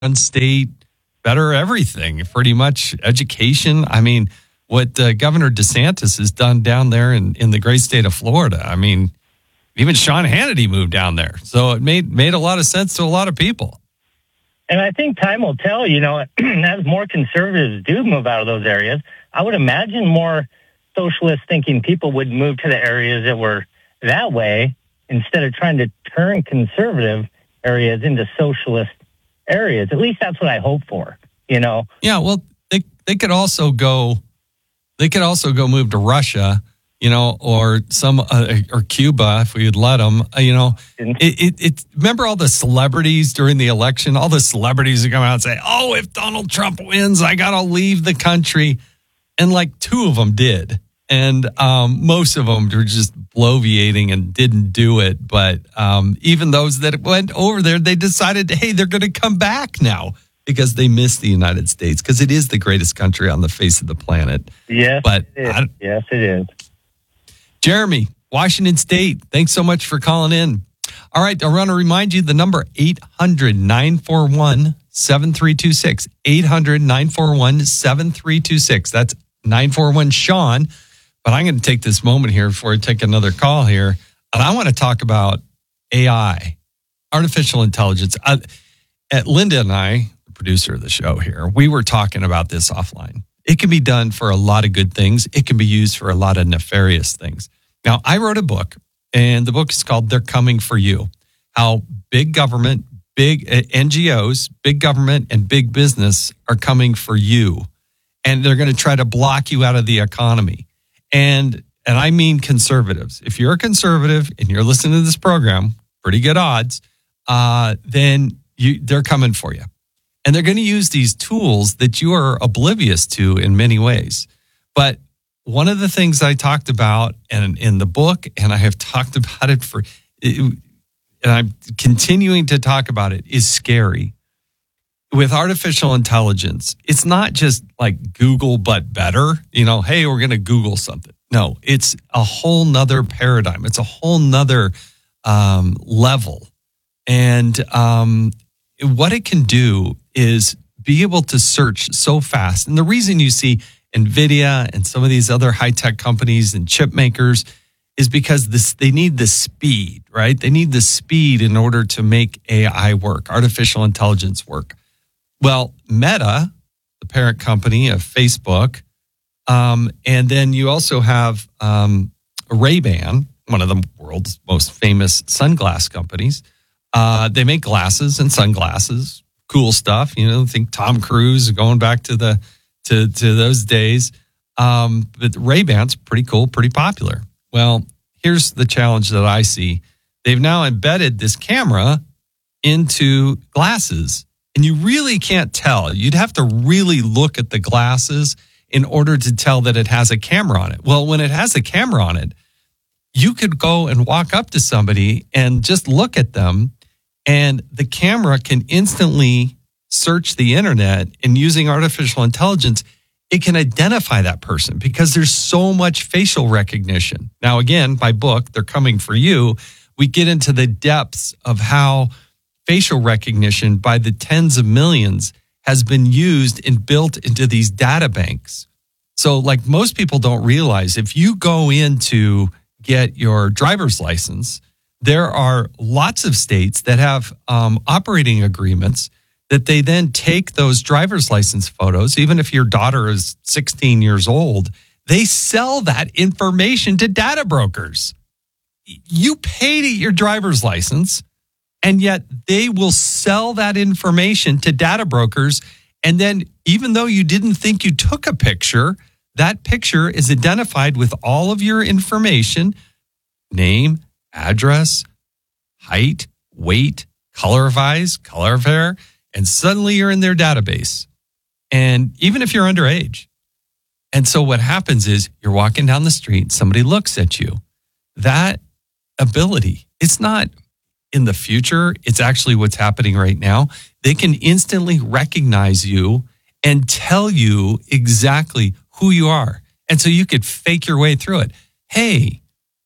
run state, better everything, pretty much education. I mean, what Governor DeSantis has done down there in the great state of Florida. I mean, even Sean Hannity moved down there. So it made a lot of sense to a lot of people. And I think time will tell, as more conservatives do move out of those areas, I would imagine more socialist thinking people would move to the areas that were that way instead of trying to turn conservative areas into socialist areas. At least that's what I hope for, Yeah, well, they could also go move to Russia, or or Cuba if we would let them. Remember all the celebrities during the election? All the celebrities that come out and say, "Oh, if Donald Trump wins, I gotta leave the country," and like 2 of them did, and most of them were just bloviating and didn't do it. But even those that went over there, they decided, hey, they're going to come back now because they miss the United States because it is the greatest country on the face of the planet. Yes, but yes, it is. Jeremy, Washington State, thanks so much for calling in. All right, I want to remind you the number 800-941-7326. 800-941-7326. That's 941-SEAN. But I'm going to take this moment here before I take another call here. And I want to talk about AI, artificial intelligence. Linda and I, the producer of the show here, we were talking about this offline. It can be done for a lot of good things. It can be used for a lot of nefarious things. Now, I wrote a book, and the book is called They're Coming for You. How big government, big NGOs, big government, and big business are coming for you. And they're going to try to block you out of the economy. And I mean conservatives. If you're a conservative and you're listening to this program, pretty good odds, then they're coming for you. And they're going to use these tools that you are oblivious to in many ways. But one of the things I talked about in the book, and I have talked about it and I'm continuing to talk about it, is scary. With artificial intelligence, it's not just like Google, but better. Hey, we're going to Google something. No, it's a whole nother paradigm. It's a whole nother level. And what it can do is be able to search so fast. And the reason you see NVIDIA and some of these other high-tech companies and chip makers is because they need the speed, right? They need the speed in order to make AI work, artificial intelligence work. Well, Meta, the parent company of Facebook, and then you also have Ray-Ban, one of the world's most famous sunglass companies. They make glasses and sunglasses, cool stuff. Think Tom Cruise going back to those days. But Ray-Ban's pretty cool, pretty popular. Well, here's the challenge that I see. They've now embedded this camera into glasses, and you really can't tell. You'd have to really look at the glasses in order to tell that it has a camera on it. Well, when it has a camera on it, you could go and walk up to somebody and just look at them, and the camera can instantly search the internet, and using artificial intelligence, it can identify that person because there's so much facial recognition. Now, again, my book, They're Coming for You, we get into the depths of how facial recognition by the tens of millions has been used and built into these data banks. So like most people don't realize, if you go in to get your driver's license, there are lots of states that have operating agreements that they then take those driver's license photos, even if your daughter is 16 years old, they sell that information to data brokers. You paid your driver's license, and yet they will sell that information to data brokers. And then even though you didn't think you took a picture, that picture is identified with all of your information, name, address, height, weight, color of eyes, color of hair, and suddenly you're in their database. And even if you're underage. And so what happens is you're walking down the street, somebody looks at you. That ability, it's not in the future, it's actually what's happening right now. They can instantly recognize you and tell you exactly who you are. And so you could fake your way through it. Hey,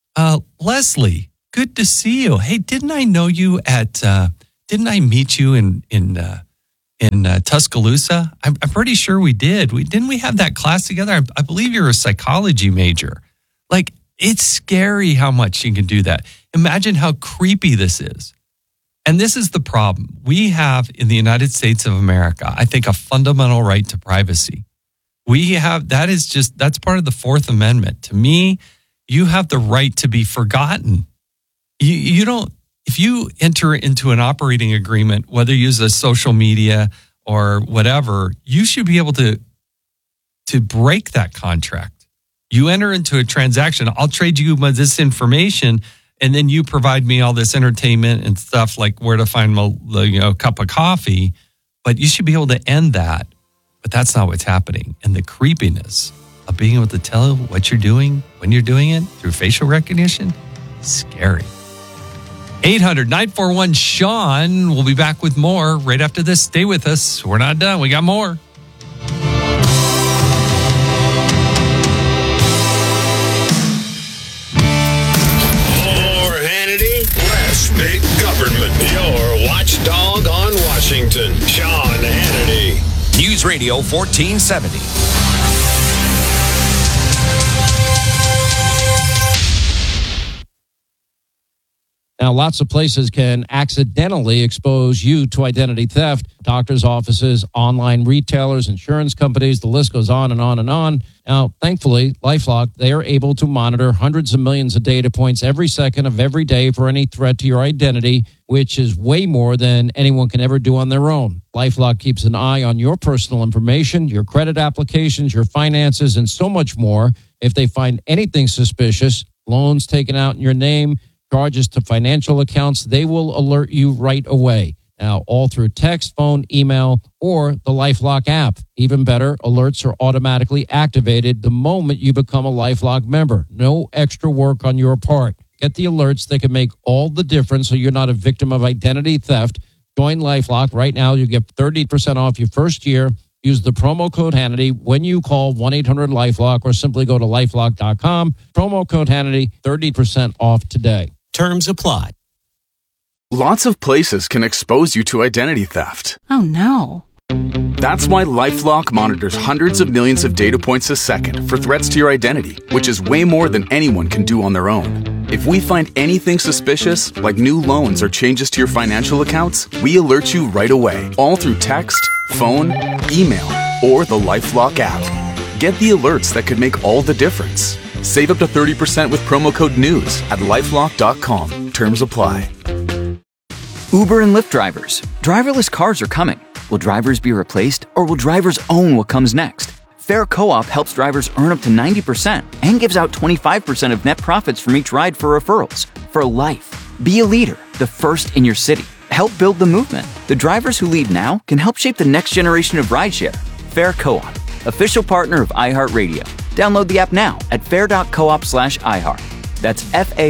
Leslie, good to see you. Hey, didn't I know you didn't I meet you in in Tuscaloosa? I'm pretty sure we did. Didn't we have that class together? I believe you're a psychology major. Like, it's scary how much you can do that. Imagine how creepy this is. And this is the problem. We have in the United States of America, I think, a fundamental right to privacy. That's part of the Fourth Amendment. To me, you have the right to be forgotten. You don't, if you enter into an operating agreement, whether you use a social media or whatever, you should be able to break that contract. You enter into a transaction, I'll trade you this information, and then you provide me all this entertainment and stuff like where to find a cup of coffee. But you should be able to end that. But that's not what's happening. And the creepiness of being able to tell what you're doing, when you're doing it, through facial recognition, scary. 800-941-SEAN. We'll be back with more right after this. Stay with us. We're not done. We got more. More Hannity, less big government. Your watchdog on Washington, Sean Hannity. News Radio 1470. Now, lots of places can accidentally expose you to identity theft. Doctors' offices, online retailers, insurance companies, the list goes on and on and on. Now, thankfully, LifeLock, they are able to monitor hundreds of millions of data points every second of every day for any threat to your identity, which is way more than anyone can ever do on their own. LifeLock keeps an eye on your personal information, your credit applications, your finances, and so much more. If they find anything suspicious, loans taken out in your name, charges to financial accounts, they will alert you right away. Now, all through text, phone, email, or the LifeLock app. Even better, alerts are automatically activated the moment you become a LifeLock member. No extra work on your part. Get the alerts that can make all the difference so you're not a victim of identity theft. Join LifeLock. Right now, you get 30% off your first year. Use the promo code Hannity when you call 1-800-LifeLock or simply go to LifeLock.com. Promo code Hannity, 30% off today. Terms apply. Lots of places can expose you to identity theft. Oh, no. That's why LifeLock monitors hundreds of millions of data points a second for threats to your identity, which is way more than anyone can do on their own. If we find anything suspicious, like new loans or changes to your financial accounts, we alert you right away, all through text, phone, email, or the LifeLock app. Get the alerts that could make all the difference. Save up to 30% with promo code NEWS at LifeLock.com. Terms apply. Uber and Lyft drivers. Driverless cars are coming. Will drivers be replaced, or will drivers own what comes next? Fair Co-op helps drivers earn up to 90% and gives out 25% of net profits from each ride for referrals. For life. Be a leader, the first in your city. Help build the movement. The drivers who lead now can help shape the next generation of rideshare. Fair Co-op, official partner of iHeartRadio. Download the app now at fair.coop/iHeart. That's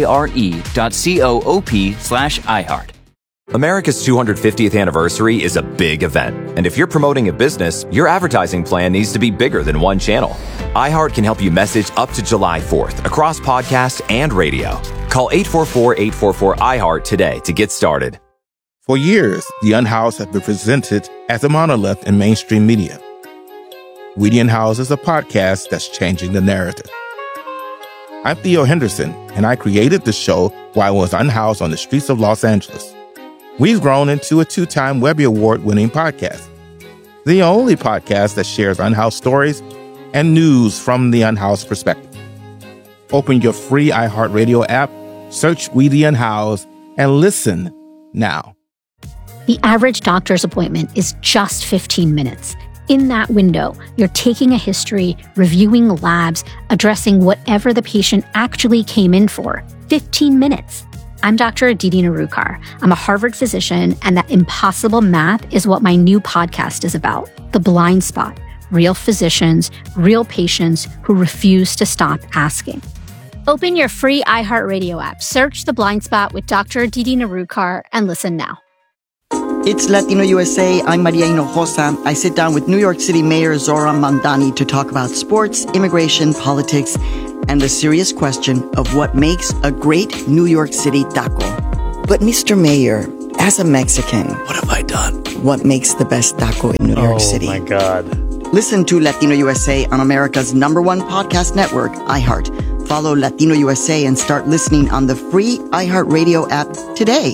FARE.coop/iHeart. America's 250th anniversary is a big event. And if you're promoting a business, your advertising plan needs to be bigger than one channel. iHeart can help you message up to July 4th across podcasts and radio. Call 844-844-iHeart today to get started. For years, The Unhoused has been presented as a monolith in mainstream media. We the Unhoused is a podcast that's changing the narrative. I'm Theo Henderson, and I created the show while I was unhoused on the streets of Los Angeles. We've grown into a 2-time Webby Award-winning podcast, the only podcast that shares unhoused stories and news from the unhoused perspective. Open your free iHeartRadio app, search We the Unhoused, and listen now. The average doctor's appointment is just 15 minutes. In that window, you're taking a history, reviewing labs, addressing whatever the patient actually came in for. 15 minutes. I'm Dr. Aditi Narukar. I'm a Harvard physician, and that impossible math is what my new podcast is about. The Blind Spot. Real physicians, real patients who refuse to stop asking. Open your free iHeartRadio app, search The Blind Spot with Dr. Aditi Narukar, and listen now. It's Latino USA. I'm Maria Hinojosa. I sit down with New York City Mayor Zohran Mamdani to talk about sports, immigration, politics, and the serious question of what makes a great New York City taco. But Mr. Mayor, As a Mexican, what have I done? What makes the best taco in New York City? Oh, my God. Listen to Latino USA on America's #1 podcast network, iHeart. Follow Latino USA and start listening on the free iHeartRadio app today.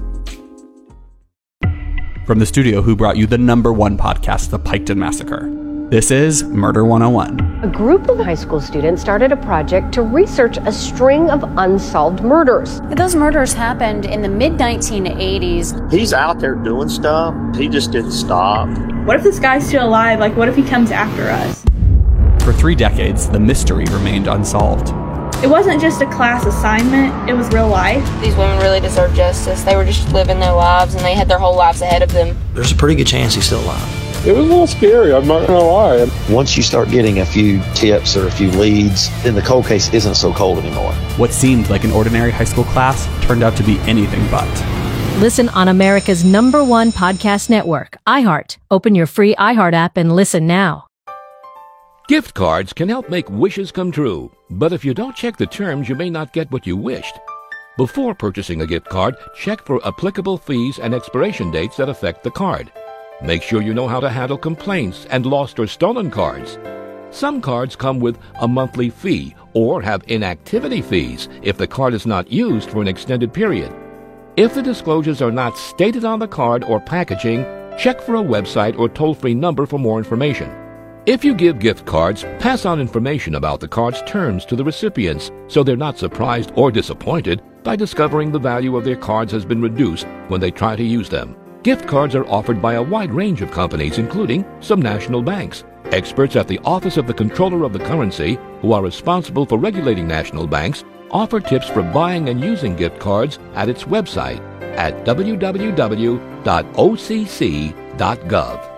From the studio who brought you the #1 podcast, The Piketon Massacre, this is Murder 101. A group of high school students started a project to research a string of unsolved murders. Those murders happened in the mid-1980s. He's out there doing stuff. He just didn't stop. What if this guy's still alive? Like, what if he comes after us? For 3 decades, the mystery remained unsolved. It wasn't just a class assignment, it was real life. These women really deserve justice. They were just living their lives, and they had their whole lives ahead of them. There's a pretty good chance he's still alive. It was a little scary, I'm not going to lie. Once you start getting a few tips or a few leads, then the cold case isn't so cold anymore. What seemed like an ordinary high school class turned out to be anything but. Listen on America's #1 podcast network, iHeart. Open your free iHeart app and listen now. Gift cards can help make wishes come true, but if you don't check the terms, you may not get what you wished. Before purchasing a gift card, check for applicable fees and expiration dates that affect the card. Make sure you know how to handle complaints and lost or stolen cards. Some cards come with a monthly fee or have inactivity fees if the card is not used for an extended period. If the disclosures are not stated on the card or packaging, check for a website or toll-free number for more information. If you give gift cards, pass on information about the card's terms to the recipients so they're not surprised or disappointed by discovering the value of their cards has been reduced when they try to use them. Gift cards are offered by a wide range of companies, including some national banks. Experts at the Office of the Comptroller of the Currency, who are responsible for regulating national banks, offer tips for buying and using gift cards at its website at www.occ.gov.